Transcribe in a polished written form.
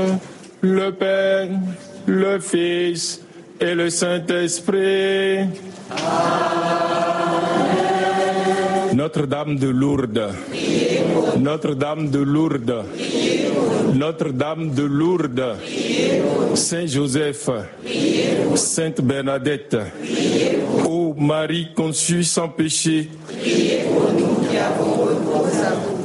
le Père, le Fils et le Saint-Esprit. Notre-Dame de Lourdes, Notre-Dame de Lourdes, Notre-Dame de Lourdes, Saint-Joseph, Sainte Bernadette, ô Marie conçue sans péché, priez pour nous qui avons recours à vous.